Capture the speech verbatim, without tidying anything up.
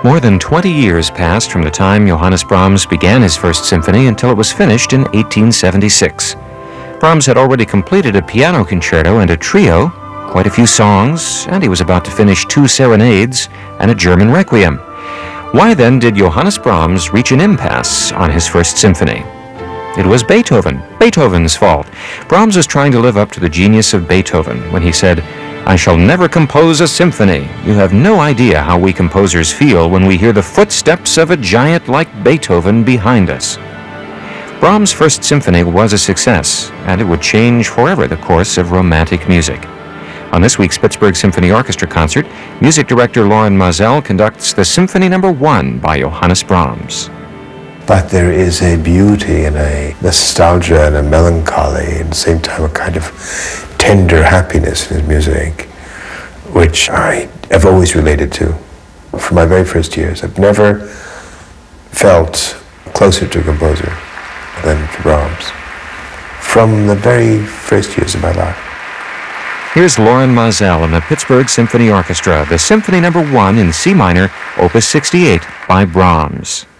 More than twenty years passed from the time Johannes Brahms began his first symphony until it was finished in eighteen seventy-six. Brahms had already completed a piano concerto and a trio, quite a few songs, and he was about to finish two serenades and a German requiem. Why then did Johannes Brahms reach an impasse on his first symphony? It was Beethoven, Beethoven's fault. Brahms was trying to live up to the genius of Beethoven when he said, "I shall never compose a symphony. You have no idea how we composers feel when we hear the footsteps of a giant like Beethoven behind us." Brahms' first symphony was a success, and it would change forever the course of Romantic music. On this week's Pittsburgh Symphony Orchestra concert, music director Loren Maazel conducts the Symphony Number One by Johannes Brahms. But there is a beauty and a nostalgia and a melancholy, and at the same time a kind of tender happiness in his music, which I have always related to from my very first years. I've never felt closer to a composer than to Brahms from the very first years of my life. Here's Loren Maazel and the Pittsburgh Symphony Orchestra, the Symphony Number One in C minor, Opus sixty-eight by Brahms.